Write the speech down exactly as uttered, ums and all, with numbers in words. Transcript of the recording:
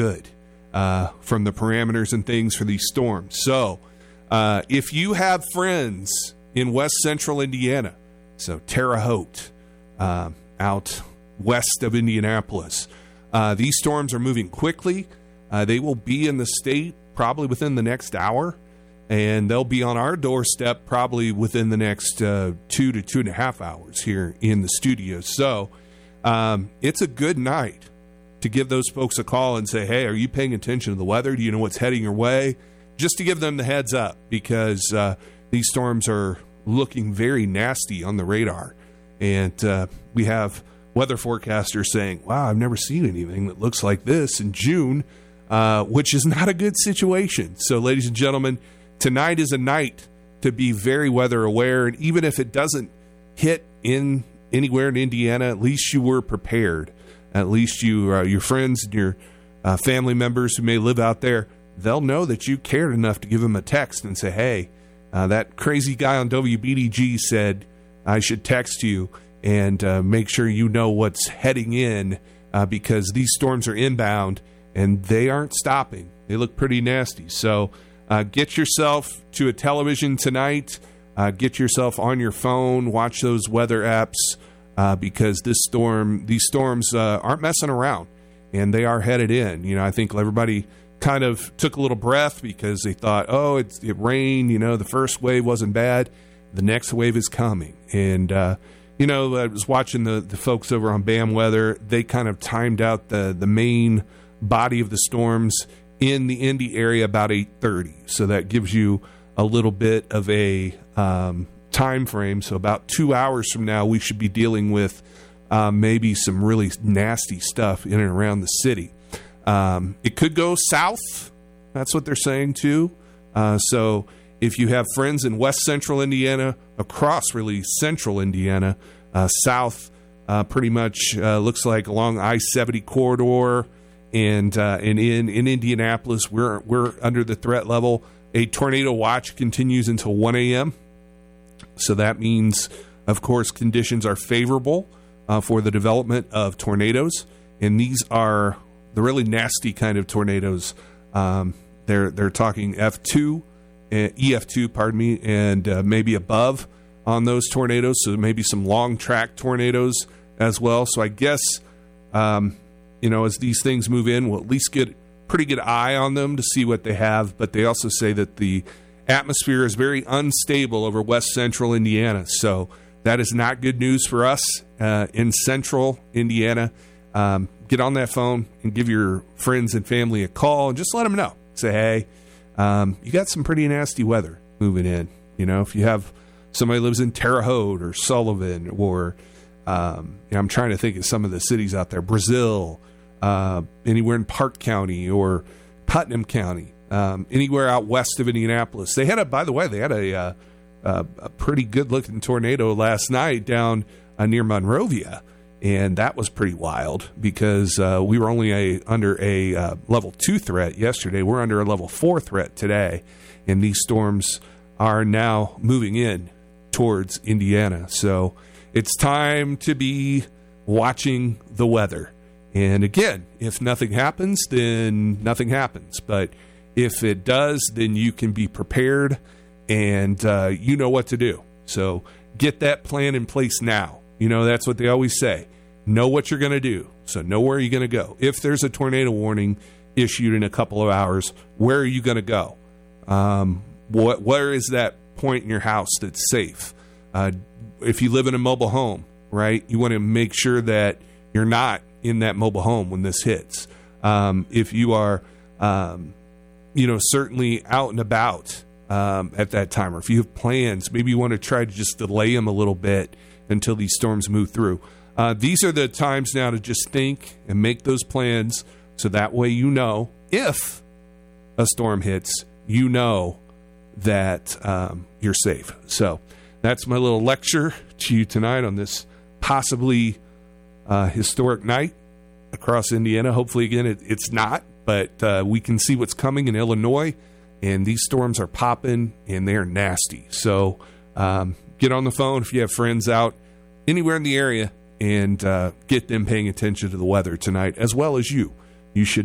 good uh, from the parameters and things for these storms. So uh, if you have friends in west central Indiana, so Terre Haute, uh, out west of Indianapolis, uh, these storms are moving quickly. Uh, they will be in the state probably within the next hour, and they'll be on our doorstep probably within the next uh, two to two and a half hours here in the studio. So um, it's a good night to give those folks a call and say, hey, are you paying attention to the weather? Do you know what's heading your way? Just to give them the heads up, because uh, these storms are looking very nasty on the radar. And uh, we have weather forecasters saying, wow, I've never seen anything that looks like this in June, uh, which is not a good situation. So, ladies and gentlemen, tonight is a night to be very weather aware. And even if it doesn't hit in anywhere in Indiana, at least you were prepared. At least you, uh, your friends and your uh, family members who may live out there, they'll know that you cared enough to give them a text and say, hey, uh, that crazy guy on W B D G said I should text you and uh, make sure you know what's heading in, uh, because these storms are inbound and they aren't stopping. They look pretty nasty. So uh, get yourself to a television tonight. Uh, get yourself on your phone. Watch those weather apps. Uh, because this storm, these storms uh, aren't messing around, and they are headed in. You know, I think everybody kind of took a little breath because they thought, oh, it's, it rained. You know, the first wave wasn't bad. The next wave is coming. And, uh, you know, I was watching the, the folks over on BAM Weather. They kind of timed out the, the main body of the storms in the Indy area about eight thirty. So that gives you a little bit of a um, time frame. So about two hours from now, we should be dealing with uh, maybe some really nasty stuff in and around the city. Um, it could go south. That's what they're saying too. Uh, so if you have friends in west central Indiana, across really central Indiana, uh, south, uh, pretty much uh, looks like along I seventy corridor, and uh, and in in Indianapolis, we're we're under the threat level. A tornado watch continues until one a.m. So that means, of course, conditions are favorable uh, for the development of tornadoes, and these are the really nasty kind of tornadoes. Um, they're they're talking F two, uh, E F two, pardon me, and uh, maybe above on those tornadoes. So maybe some long track tornadoes as well. So I guess um, you know, as these things move in, we'll at least get a pretty good eye on them to see what they have. But they also say that the atmosphere is very unstable over west central Indiana, so that is not good news for us uh, in central Indiana. Um, get on that phone and give your friends and family a call and just let them know. Say, hey, um, you got some pretty nasty weather moving in. You know, if you have somebody who lives in Terre Haute or Sullivan, or um, you know, I'm trying to think of some of the cities out there, Brazil, uh, anywhere in Park County or Putnam County. Um, anywhere out west of Indianapolis. They had a, by the way, they had a, uh, uh, a pretty good-looking tornado last night down uh, near Monrovia, and that was pretty wild because uh, we were only a, under a uh, level two threat yesterday. We're under a level four threat today, and these storms are now moving in towards Indiana. So it's time to be watching the weather. And again, if nothing happens, then nothing happens. But if it does, then you can be prepared and uh, you know what to do. So get that plan in place now. You know, that's what they always say. Know what you're going to do. So know where you're going to go. If there's a tornado warning issued in a couple of hours, where are you going to go? Um, what, where is that point in your house that's safe? Uh, if you live in a mobile home, right, you want to make sure that you're not in that mobile home when this hits. Um, if you are... Um, you know, certainly out and about um, at that time. Or if you have plans, maybe you want to try to just delay them a little bit until these storms move through. Uh, these are the times now to just think and make those plans so that way you know if a storm hits, you know that um, you're safe. So that's my little lecture to you tonight on this possibly uh, historic night across Indiana. Hopefully, again, it, it's not. But uh, we can see what's coming in Illinois, and these storms are popping, and they're nasty. So um, get on the phone if you have friends out anywhere in the area, and uh, get them paying attention to the weather tonight, as well as you. You should